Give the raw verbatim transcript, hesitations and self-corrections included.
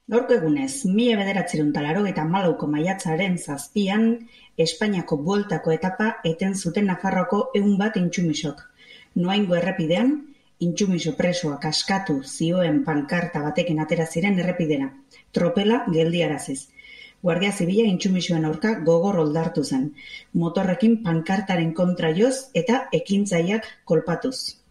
Gaurko egunez, mila bederatziehun eta laurogeita hamalauko maiatzaren zazpian, Espainiako bueltako etapa eten zuten Nafarroako ehun bat intsumisok. Noaingo errepidean, intsumiso presoak askatu zioen pankarta batekin atera ziren errepidera, tropela geldiaraziz. Guardia Zibila intsumisoen aurka gogor oldartu zen, motorrekin pankartaren kontra joz eta ekintzaileak kolpatuz.